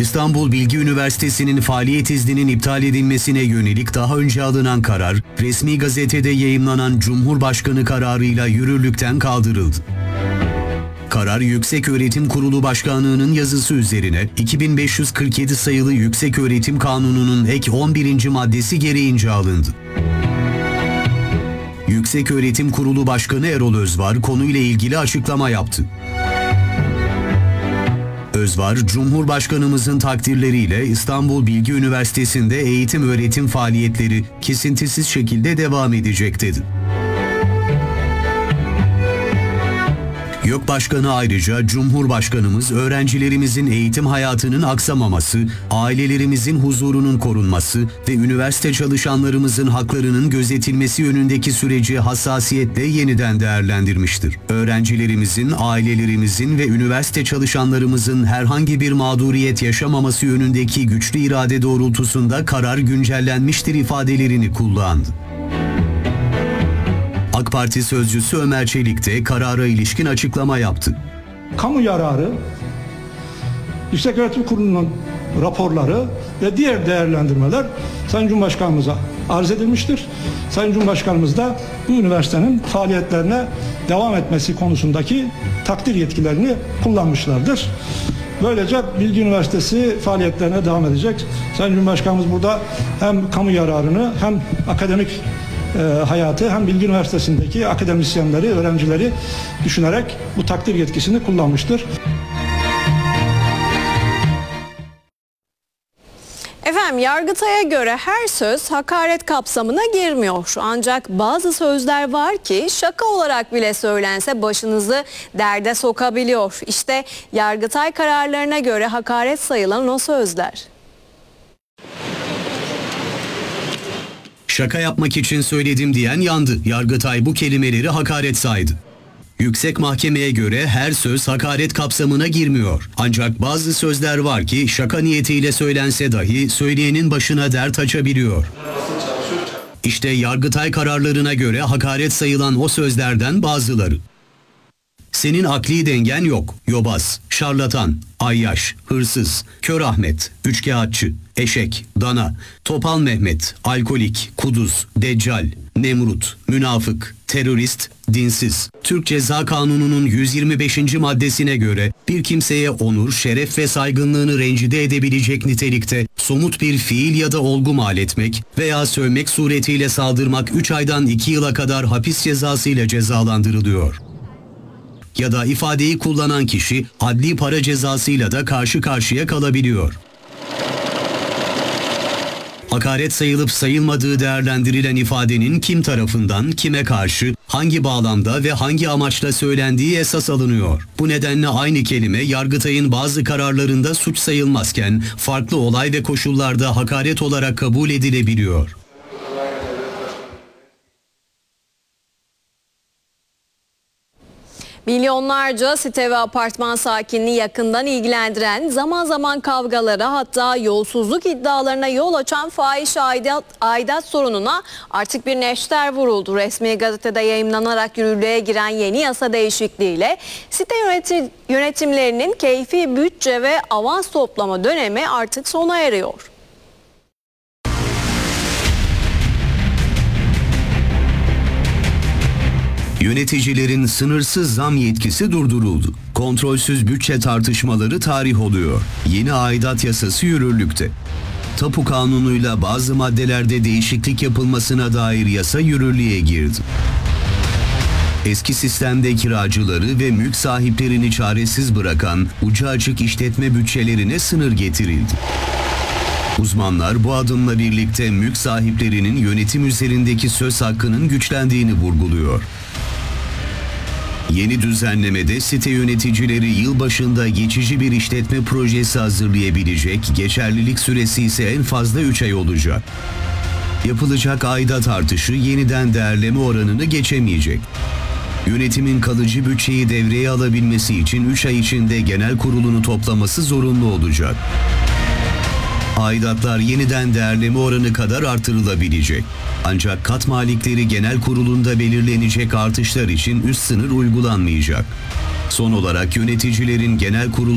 İstanbul Bilgi Üniversitesi'nin faaliyet izninin iptal edilmesine yönelik daha önce alınan karar, resmi gazetede yayımlanan Cumhurbaşkanı kararıyla yürürlükten kaldırıldı. Karar Yükseköğretim Kurulu Başkanlığı'nın yazısı üzerine 2547 sayılı Yükseköğretim Kanunu'nun ek 11. maddesi gereğince alındı. Yükseköğretim Kurulu Başkanı Erol Özvar konuyla ilgili açıklama yaptı. Özvar, Cumhurbaşkanımızın takdirleriyle İstanbul Bilgi Üniversitesi'nde eğitim öğretim faaliyetleri kesintisiz şekilde devam edecek dedi. YÖK Başkanı ayrıca Cumhurbaşkanımız öğrencilerimizin eğitim hayatının aksamaması, ailelerimizin huzurunun korunması ve üniversite çalışanlarımızın haklarının gözetilmesi yönündeki süreci hassasiyetle yeniden değerlendirmiştir. Öğrencilerimizin, ailelerimizin ve üniversite çalışanlarımızın herhangi bir mağduriyet yaşamaması yönündeki güçlü irade doğrultusunda karar güncellenmiştir ifadelerini kullandı. AK Parti sözcüsü Ömer Çelik de karara ilişkin açıklama yaptı. Kamu yararı, Yükseköğretim Kurulu'nun raporları ve diğer değerlendirmeler Sayın Cumhurbaşkanımıza arz edilmiştir. Sayın Cumhurbaşkanımız da bu üniversitenin faaliyetlerine devam etmesi konusundaki takdir yetkilerini kullanmışlardır. Böylece Bilgi Üniversitesi faaliyetlerine devam edecek. Sayın Cumhurbaşkanımız burada hem kamu yararını hem akademik hayatı hem Bilgi Üniversitesi'ndeki akademisyenleri, öğrencileri düşünerek bu takdir yetkisini kullanmıştır. Efendim, Yargıtay'a göre her söz hakaret kapsamına girmiyor. Ancak bazı sözler var ki şaka olarak bile söylense başınızı derde sokabiliyor. İşte Yargıtay kararlarına göre hakaret sayılan o sözler. Şaka yapmak için söyledim diyen yandı. Yargıtay bu kelimeleri hakaret saydı. Yüksek Mahkeme'ye göre her söz hakaret kapsamına girmiyor. Ancak bazı sözler var ki şaka niyetiyle söylense dahi söyleyenin başına dert açabiliyor. İşte Yargıtay kararlarına göre hakaret sayılan o sözlerden bazıları. Senin akli dengen yok, yobaz, şarlatan, ayyaş, hırsız, kör Ahmet, üçkağıtçı, eşek, dana, topal Mehmet, alkolik, kuduz, deccal, Nemrut, münafık, terörist, dinsiz. Türk Ceza Kanunu'nun 125. maddesine göre bir kimseye onur, şeref ve saygınlığını rencide edebilecek nitelikte somut bir fiil ya da olgu mal etmek veya sövmek suretiyle saldırmak 3 aydan 2 yıla kadar hapis cezası ile cezalandırılıyor. Ya da ifadeyi kullanan kişi adli para cezasıyla da karşı karşıya kalabiliyor. Hakaret sayılıp sayılmadığı değerlendirilen ifadenin kim tarafından, kime karşı, hangi bağlamda ve hangi amaçla söylendiği esas alınıyor. Bu nedenle aynı kelime Yargıtay'ın bazı kararlarında suç sayılmazken farklı olay ve koşullarda hakaret olarak kabul edilebiliyor. Milyonlarca site ve apartman sakinini yakından ilgilendiren, zaman zaman kavgalara, hatta yolsuzluk iddialarına yol açan fahiş aidat sorununa artık bir neşter vuruldu. Resmi gazetede yayımlanarak yürürlüğe giren yeni yasa değişikliğiyle site yönetimlerinin keyfi bütçe ve avans toplama dönemi artık sona eriyor. Yöneticilerin sınırsız zam yetkisi durduruldu. Kontrolsüz bütçe tartışmaları tarih oluyor. Yeni aidat yasası yürürlükte. Tapu kanunuyla bazı maddelerde değişiklik yapılmasına dair yasa yürürlüğe girdi. Eski sistemde kiracıları ve mülk sahiplerini çaresiz bırakan ucu açık işletme bütçelerine sınır getirildi. Uzmanlar bu adımla birlikte mülk sahiplerinin yönetim üzerindeki söz hakkının güçlendiğini vurguluyor. Yeni düzenlemede site yöneticileri yılbaşında geçici bir işletme projesi hazırlayabilecek, geçerlilik süresi ise en fazla 3 ay olacak. Yapılacak aidat artışı yeniden değerleme oranını geçemeyecek. Yönetimin kalıcı bütçeyi devreye alabilmesi için 3 ay içinde genel kurulunu toplaması zorunlu olacak. Aidatlar yeniden değerleme oranı kadar artırılabilecek. Ancak kat malikleri genel kurulunda belirlenecek artışlar için üst sınır uygulanmayacak. Son olarak yöneticilerin genel kurul